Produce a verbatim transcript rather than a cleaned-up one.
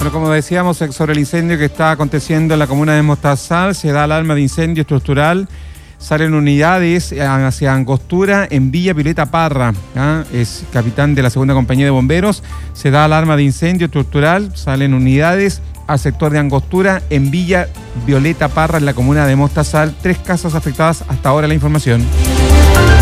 Bueno, como decíamos sobre el incendio que está aconteciendo en la comuna de Mostazal, se da alarma de incendio estructural. Salen unidades hacia Angostura en Villa Violeta Parra. ¿Ah? Es capitán de la segunda compañía de bomberos. Se da alarma de incendio estructural. Salen unidades al sector de Angostura en Villa Violeta Parra, en la comuna de Mostazal. Tres casas afectadas hasta ahora, la información.